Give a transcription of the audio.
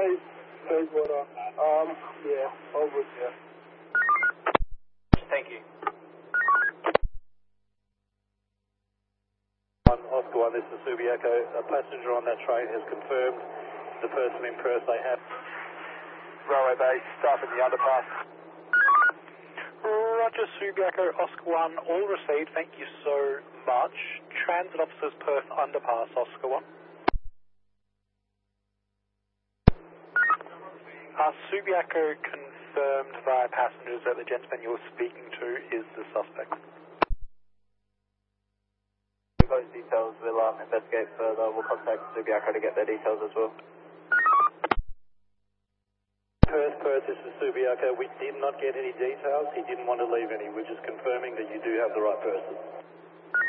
Bayswater. Yeah, over there. Thank you. Oscar 1, this is Subiaco. A passenger on that train has confirmed the person in Perth they have. Railway base, stop in the underpass. Roger, Subiaco, Oscar 1, all received, thank you so much. Transit officers, Perth underpass, Oscar 1. Subiaco confirmed via passengers that the gentleman you're speaking to is the suspect. Those details, we'll investigate further. We'll contact Subiaco to get their details as well. Perth, this is Subiaco. We did not get any details. He didn't want to leave any. We're just confirming that you do have the right person.